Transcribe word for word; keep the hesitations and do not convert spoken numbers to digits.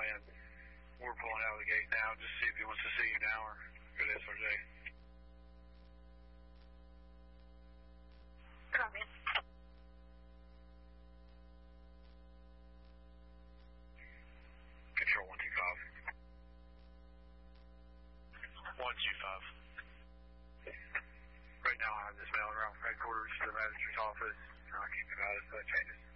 and we're pulling out of the gate now. Just see if he wants to see you now or go to S R J. Come in. Control one two five. one two five. Right now I have this mail around headquarters to the manager's office. I'll keep it out of that changes.